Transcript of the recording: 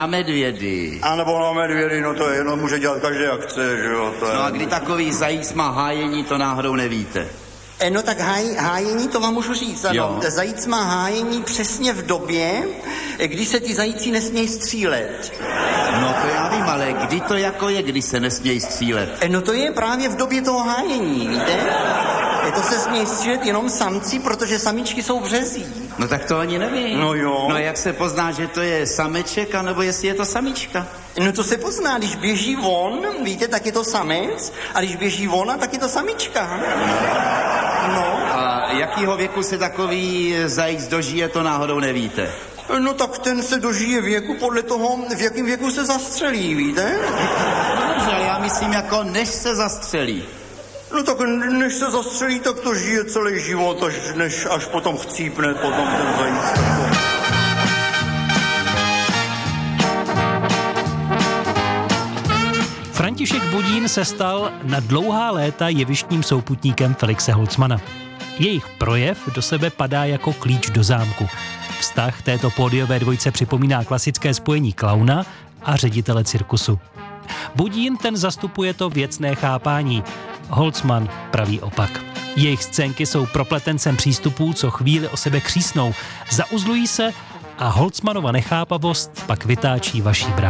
na medvědy. A nebo na medvědy, no to je jedno, může dělat každý, jak chce, že jo. To je... No a kdy takový zajíc má hájení, to náhodou nevíte. No tak hájení, to vám můžu říct, ano. Zajíc má hájení přesně v době, kdy se ty zajíci nesmějí střílet. No to já vím, ale kdy to jako je, kdy se nesmějí střílet? No to je právě v době toho hájení, víte? To se smějí střílet jenom samci, protože samičky jsou březí. No tak to ani nevím. No jo. No jak se pozná, že to je sameček, anebo jestli je to samička? No to se pozná, když běží von, víte, tak je to samec, a když běží ona, tak je to samička. No. A jakýho věku se takový zajíc dožije, to náhodou nevíte? No tak ten se dožije věku podle toho, v jakém věku se zastřelí, víte? No dobře, ale já myslím jako než se zastřelí. No tak než se zastřelí, tak to žije celý život, až potom chcípne potom ten zajíc. František Budín se stal na dlouhá léta jevištním souputníkem Felixe Holzmana. Jejich projev do sebe padá jako klíč do zámku. Vztah této pódiové dvojce připomíná klasické spojení klauna a ředitele cirkusu. Budín ten zastupuje to věcné chápání. Holzman praví opak. Jejich scénky jsou propletencem přístupů, co chvíli o sebe křísnou, zauzlují se a Holzmanova nechápavost pak vytáčí vaší bránu.